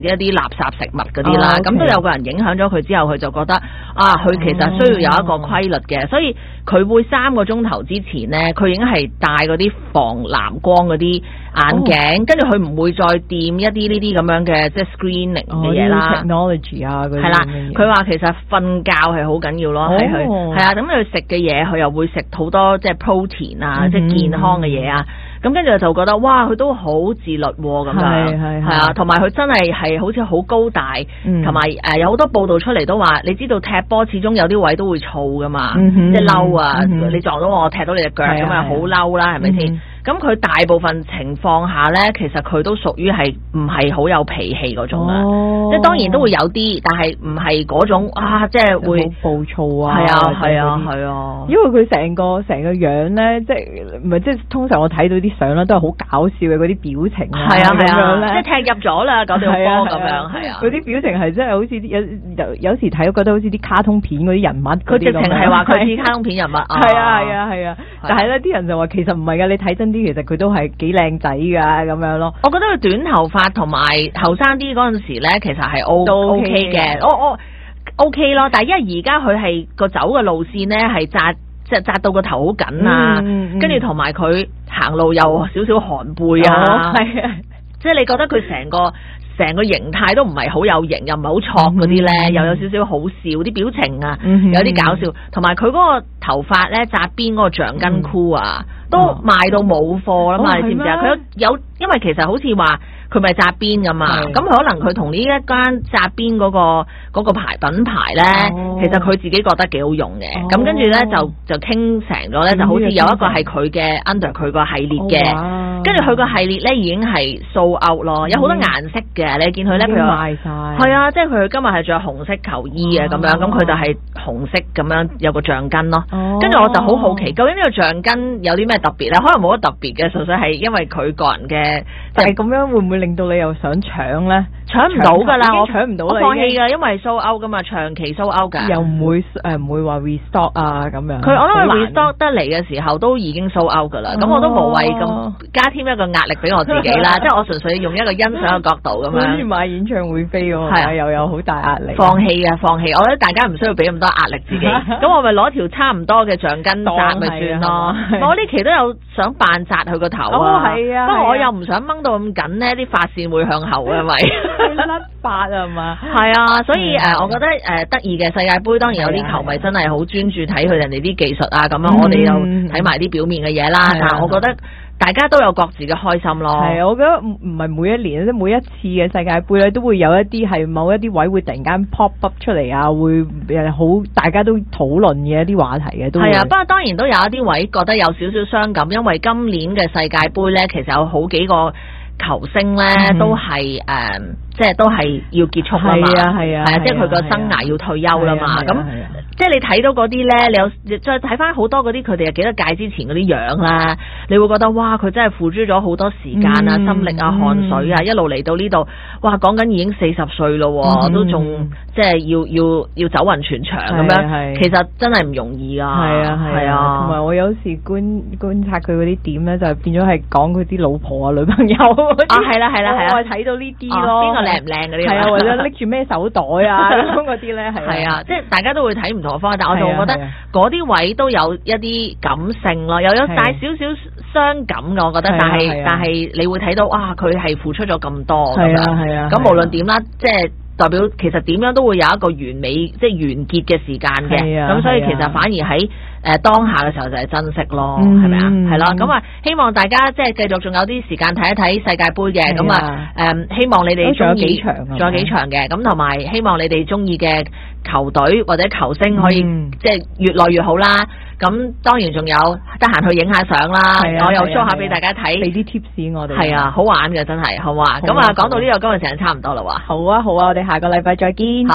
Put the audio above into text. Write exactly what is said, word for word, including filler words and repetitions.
一啲垃圾食物嗰啲啦，咁、 哦 okay. 都有個人影響咗佢之後，佢就覺得啊，佢其實需要有一個規律嘅，哦、所以佢會三個鐘頭之前呢，佢已經係戴嗰啲防藍光嗰啲眼鏡，跟住佢唔會再掂一啲呢啲咁樣嘅即係 screening 嘅嘢啦。 technology 啊，嗰啲係啦，佢話其實瞓覺係好緊要咯，係佢係啊，咁佢食嘅嘢佢又會食好多即係 protein 啊，即係、嗯、健康嘅嘢啊。咁跟住就覺得哇，佢都好自律咁樣，係啊，同埋佢真係係好似好高大，同埋誒有好多報道出嚟都話，你知道踢波始終有啲位都會燥噶嘛，嗯、即係嬲啊！嗯、你撞到我，我踢到你隻腳咁啊，好嬲啦，係咪先？咁佢大部分情況下咧，其實佢都屬於係唔係好有脾氣嗰種啊，哦、即係當然都會有啲，但係唔係嗰種啊，即係會好暴躁啊， 係啊係啊係啊， 因為佢成個成個樣咧，即係唔係即係通常我睇到啲相咧都係好搞笑嘅嗰啲表情啊， 係啊係啊， 即係踢入咗啦嗰條波咁樣，係啊， 嗰啲表情係真係好似有有有時睇都覺得好似啲卡通片嗰啲人物， 佢直情係話佢似卡通片人物， 係啊係啊係啊，但係咧啲人就話其實唔係㗎，你睇真啲其實佢都係幾靚仔㗎咁樣咯。 我覺得佢短頭髮同埋後生啲嗰陣時咧，其實係 O O K 嘅，我我 O K 咯。但係因為而家佢係個走嘅路線咧係紮即係紮到個頭好緊啊，跟住同埋佢行路又少少寒背啊，係啊，即係你覺得佢成個成個形態都唔係好有型，又唔係好挫嗰啲咧，嗯、又有少少好笑啲表情啊，嗯、有啲搞笑，同埋佢嗰個頭髮咧紮邊嗰個橡筋箍啊，嗯、都賣到冇貨啦嘛，哦、你知唔知啊？佢有有，因為其實好似話。佢咪紮邊噶嘛？咁可能佢同呢一間紮邊嗰個嗰個牌品牌咧，哦、其實佢自己覺得幾好用嘅。咁、哦、跟住咧就就傾成咗咧，就好似有一個係佢嘅 under 佢個系列嘅。哦、跟住佢個系列咧已經係 sold out 咯，有好多顏色嘅。你見佢咧，佢賣曬。 係啊，即係佢今日係着紅色球衣啊咁樣，咁佢就係紅色咁樣有個橡筋咯。哦、跟住我就好好奇，究竟呢個橡筋有啲咩特別咧？可能冇乜特別嘅，純粹係因為佢個人嘅。 但係咁樣會唔會令到你又想搶咧？ 搶唔到㗎啦，我搶唔到， 我放棄㗎，因為 sold out 㗎嘛，長期 sold out 㗎。 又唔會誒唔會話 restock 啊咁樣。 佢我諗佢 restock 得嚟嘅時候都已經 sold out 㗎啦，咁、哦、我都無謂咁加添一個壓力俾我自己啦，即係我純粹用一個欣賞嘅角度咁樣。跟住買演唱會飛喎，係啊，又有好大壓力。 放棄啊，放棄！我覺得大家唔需要俾咁多壓力自己，咁我咪攞條差唔多嘅橡筋紮咪算咯。我呢期都有想扮紮佢個頭啊，係啊，不過我又唔想掹到咁緊呢啲髮線會向後嘅咪。 甩髮啊嘛， 係啊，所以誒、呃，我覺得誒得意嘅世界盃，當然有啲球迷真係好專注睇佢人哋啲技術啊，咁樣、嗯、我哋又睇埋啲表面嘅嘢啦。但係我覺得大家都有各自嘅開心咯。係啊，我覺得唔唔係每一年即係每一次嘅世界盃咧，都會有一啲係某一啲位會突然間 pop up 出嚟啊，會誒好大家都討論嘅一啲話題嘅。係啊，不過當然都有一啲位覺得有少少傷感，因為今年嘅世界盃咧，其實有好幾個球星咧、嗯、都係誒、呃，即係都係要結束啦嘛，係啊係啊，係啊，即係佢個生涯要退休啦嘛，咁即係你睇到嗰啲咧，你有再睇翻好多嗰啲佢哋係幾多屆之前嗰啲樣啦，你會覺得哇，佢真係付諸咗好多時間啊、嗯、心力啊、汗水啊，嗯、一路嚟到呢度，哇，講緊已經四十歲咯，嗯、都仲即係要要要走勻全場咁樣，係其實真係唔容易噶，係啊係啊，同埋我有時觀觀察佢嗰啲點咧，就變咗係講佢啲老婆啊、女朋友啊，係啦係啦係啊，我係睇到呢啲咯，邊個靚唔靚嗰啲，係啊，或者拎住咩手袋啊咁嗰啲咧，係啊，即係大家都會睇唔同嘅方向，但我就會覺得嗰啲位都有一啲感性咯，又有帶少少傷感嘅，我覺得，但係但係你會睇到哇，佢係付出咗咁多咁樣，係啊，咁無論點啦，即係。代表其實點樣都會有一個完美即係完結嘅時間嘅，咁、啊、所以其實反而喺誒、呃、當下嘅時候就係珍惜咯，係咪啊？係咯，咁啊希望大家即係繼續仲有啲時間睇一睇世界盃嘅，咁啊誒希望你哋中意，仲有幾場嘅，咁同埋希望你哋中意嘅球隊或者球星可以、嗯、即係越來越好啦。咁當然仲有得閒去影下相啦，啊、我又 show 下俾大家睇，俾啲 tips 我哋。係啊，好玩嘅真係，好嘛？咁啊講到呢度今日時間差唔多啦喎。好啊好啊，我哋下個禮拜再見。